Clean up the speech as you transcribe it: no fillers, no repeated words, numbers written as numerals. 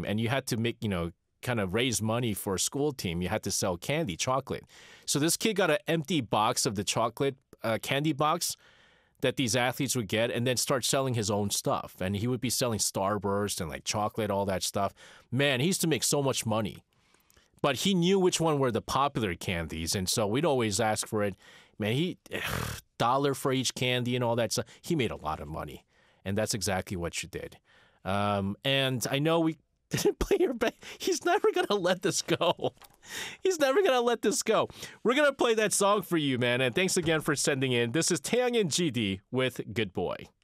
and you had to make, kind of raise money for a school team. You had to sell candy, chocolate. So this kid got an empty box of the chocolate candy box that these athletes would get and then start selling his own stuff. And he would be selling Starburst and like chocolate, all that stuff. Man, he used to make so much money. But he knew which one were the popular candies. And so we'd always ask for it. Man, $1 for each candy and all that stuff. He made a lot of money. And that's exactly what you did. And I know we didn't play your back. He's never going to let this go. He's never going to let this go. We're going to play that song for you, man. And thanks again for sending in. This is Taeyang and GD with Good Boy.